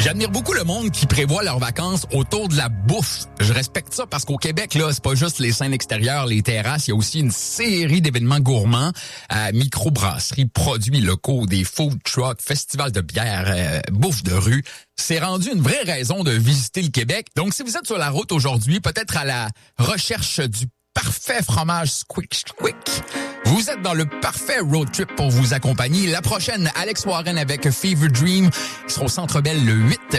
J'admire beaucoup le monde qui prévoit leurs vacances autour de la bouffe. Je respecte ça parce qu'au Québec, là, c'est pas juste les scènes extérieures, les terrasses, il y a aussi une série d'événements gourmands, microbrasseries, produits locaux, des food trucks, festivals de bière, bouffe de rue. C'est rendu une vraie raison de visiter le Québec. Donc, si vous êtes sur la route aujourd'hui, peut-être à la recherche du parfait fromage Squick, vous êtes dans le parfait road trip pour vous accompagner. La prochaine, Alex Warren avec Fever Dream, sera au Centre Bell le 8